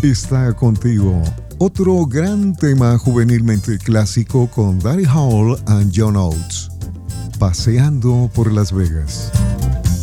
está contigo. Otro gran tema juvenilmente clásico con Buddy Hall and John Oates. Paseando por Las Vegas.